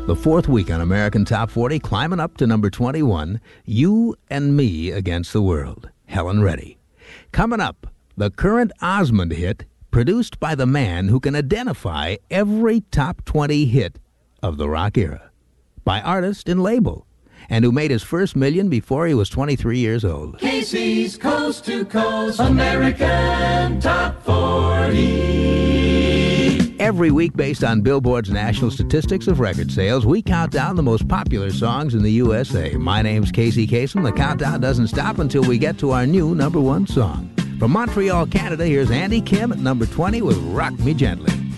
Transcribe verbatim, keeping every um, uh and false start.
The fourth week on American Top forty, climbing up to number twenty-one, You and Me Against the World, Helen Reddy. Coming up, the current Osmond hit, produced by the man who can identify every top twenty hit of the rock era, by artist and label, and who made his first million before he was twenty-three years old. Casey's Coast to Coast American Top forty. Every week, based on Billboard's national statistics of record sales, we count down the most popular songs in the U S A. My name's Casey Kasem. The countdown doesn't stop until we get to our new number one song. From Montreal, Canada, here's Andy Kim at number twenty with Rock Me Gently.